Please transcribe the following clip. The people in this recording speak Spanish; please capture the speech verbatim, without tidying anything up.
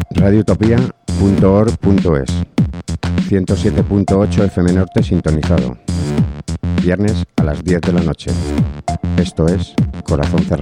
radiotopía punto org punto es. ciento siete punto ocho F M Norte sintonizado. Viernes a las diez de la noche. Esto es Corazón Cerrado.